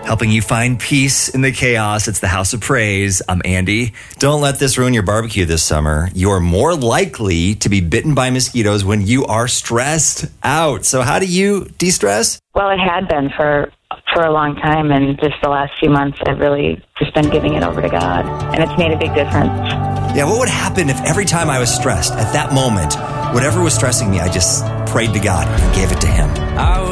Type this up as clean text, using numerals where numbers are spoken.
helping you find peace in the chaos. It's the House of Praise. I'm Andy. Don't let this ruin your barbecue this summer. You're more likely to be bitten by mosquitoes when you are stressed out. So how do you de-stress? Well, it had been for a long time, and just the last few months, I've really just been giving it over to God, and it's made a big difference. Yeah, what would happen if every time I was stressed, at that moment, whatever was stressing me, I just prayed to God and gave it to Him?